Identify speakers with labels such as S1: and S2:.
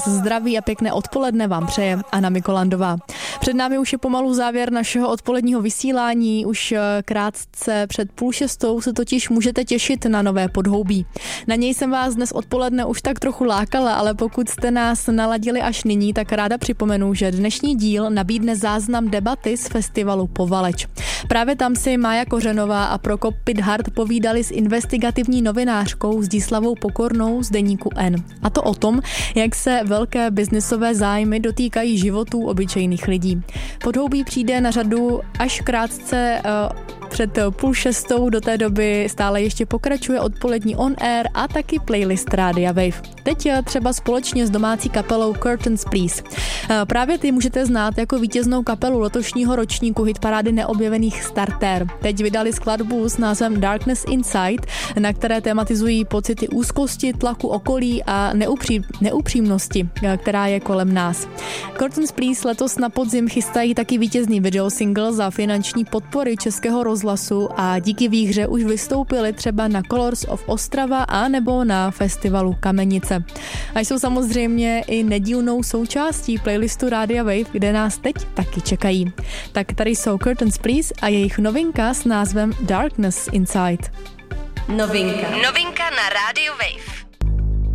S1: Zdraví a pěkné odpoledne vám přeje Anna Mikolandová. Před námi už je pomalu závěr našeho odpoledního vysílání. Už krátce před 5:30 se totiž můžete těšit na nové Podhoubí. Na něj jsem vás dnes odpoledne už tak trochu lákala, ale pokud jste nás naladili až nyní, tak ráda připomenu, že dnešní díl nabídne záznam debaty z festivalu Povaleč. Právě tam si Mája Kořenová a Prokop Pithart povídali s investigativní novinářkou Zdislavou Pokornou z deníku N. A to o tom, jak se velké biznisové zájmy dotýkají životů obyčejných lidí. Podhoubí přijde na řadu až krátce před 5:30, do té doby stále ještě pokračuje odpolední on air a taky playlist Rádia Wave. Teď třeba společně s domácí kapelou Curtains Please. Právě ty můžete znát jako vítěznou kapelu letošního ročníku hitparády neobjevených Starter. Teď vydali skladbu s názvem Darkness Inside, na které tematizují pocity úzkosti, tlaku okolí a neupřímnosti, která je kolem nás. Curtains Please letos na podzim chystají taky vítězný videosingle za finanční podpory Českého rozhlasu a díky výhře už vystoupili třeba na Colors of Ostrava a nebo na festivalu Kamenice. A jsou samozřejmě i nedílnou součástí playlistu Rádia Wave, kde nás teď taky čekají. Tak tady jsou Curtains Please a jejich novinka s názvem Darkness Inside.
S2: Novinka na Rádiu Wave.